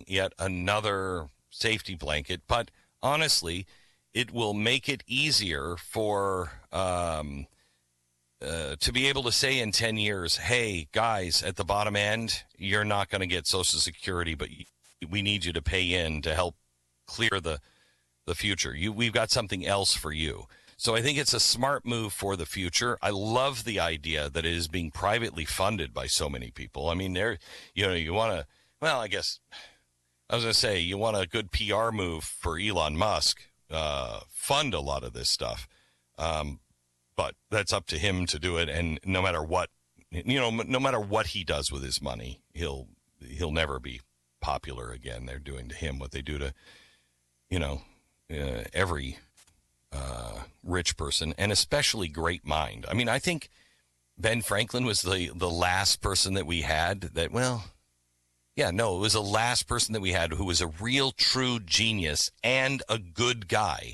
yet another safety blanket. But honestly, it will make it easier for to be able to say in 10 years, hey, guys, at the bottom end, you're not going to get Social Security, but we need you to pay in to help clear the future. We've got something else for you. So I think it's a smart move for the future. I love the idea that it is being privately funded by so many people. I mean, you want to, well, I guess I was going to say, you want a good PR move for Elon Musk, fund a lot of this stuff. But that's up to him to do it. And no matter what, no matter what he does with his money, he'll never be popular again. They're doing to him what they do to, every rich person, and especially great mind. I mean, I think Ben Franklin was the last person that we had that, it was the last person that we had who was a real true genius and a good guy.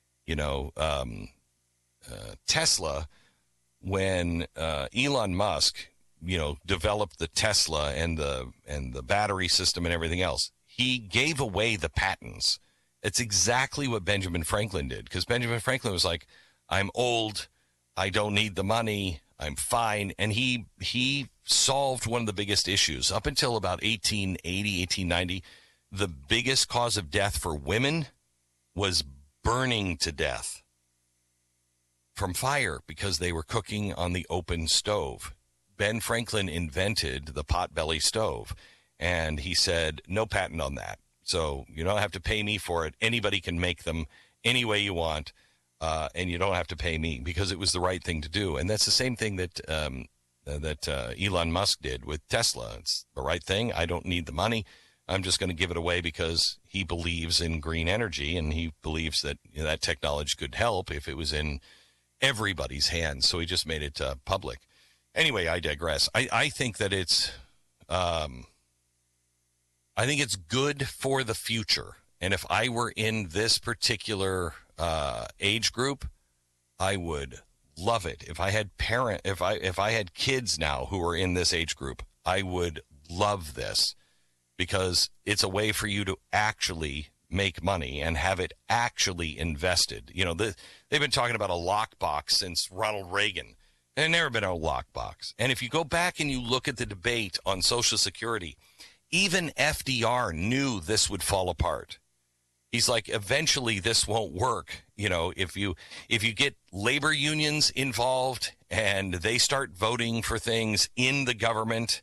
Tesla, when Elon Musk, developed the Tesla and the battery system and everything else, he gave away the patents. It's exactly what Benjamin Franklin did, because Benjamin Franklin was like, I'm old, I don't need the money, I'm fine. And he solved one of the biggest issues. Up until about 1880, 1890, the biggest cause of death for women was burning to death from fire because they were cooking on the open stove. Ben Franklin invented the potbelly stove, and he said, no patent on that. So you don't have to pay me for it. Anybody can make them any way you want, and you don't have to pay me, because it was the right thing to do. And that's the same thing that Elon Musk did with Tesla. It's the right thing. I don't need the money. I'm just going to give it away because he believes in green energy, and he believes that that technology could help if it was in everybody's hands. So he just made it public. Anyway, I digress. I think that it's good for the future. And if I were in this particular age group, I would love it. If I had if I had kids now who are in this age group, I would love this, because it's a way for you to actually make money and have it actually invested. They've been talking about a lockbox since Ronald Reagan. There's never been a lockbox. And if you go back and you look at the debate on Social Security, even FDR knew this would fall apart. He's like, eventually this won't work. If you get labor unions involved and they start voting for things in the government,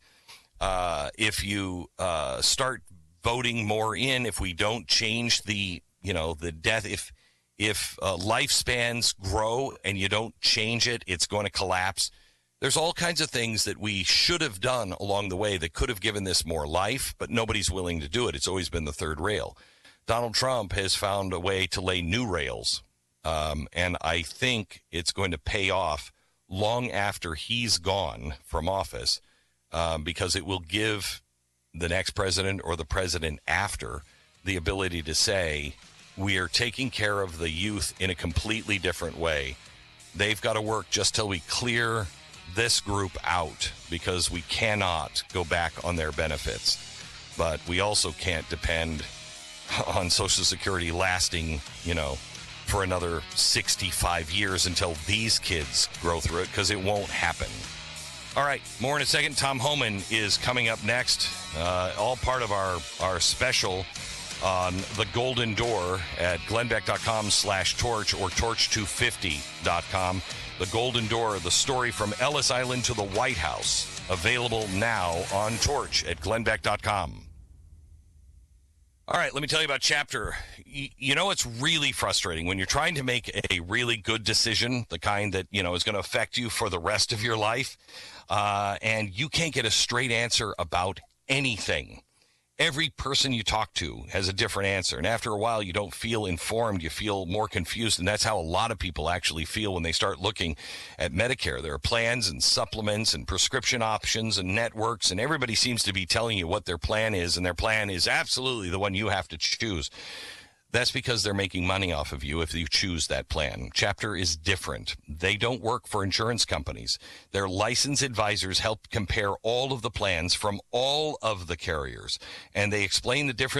if you start voting more if we don't change the death, if lifespans grow and you don't change it, it's going to collapse. There's all kinds of things that we should have done along the way that could have given this more life, but nobody's willing to do it. It's always been the third rail. Donald Trump has found a way to lay new rails, and I think it's going to pay off long after he's gone from office, because it will give the next president or the president after the ability to say, we are taking care of the youth in a completely different way. They've got to work just till we clear this group out, because we cannot go back on their benefits. But we also can't depend on Social Security lasting, for another 65 years until these kids grow through it, because it won't happen. All right, more in a second. Tom Homan is coming up next, all part of our special on the Golden Door at glennbeck.com/torch or torch250.com. The Golden Door, the story from Ellis Island to the White House, available now on Torch at glennbeck.com. All right, let me tell you about Chapter. It's really frustrating when you're trying to make a really good decision, the kind that, is going to affect you for the rest of your life, and you can't get a straight answer about anything. Every person you talk to has a different answer, and after a while, you don't feel informed. You feel more confused, and that's how a lot of people actually feel when they start looking at Medicare. There are plans and supplements and prescription options and networks, and everybody seems to be telling you what their plan is, and their plan is absolutely the one you have to choose. That's because they're making money off of you if you choose that plan. Chapter is different. They don't work for insurance companies. Their licensed advisors help compare all of the plans from all of the carriers, and they explain the difference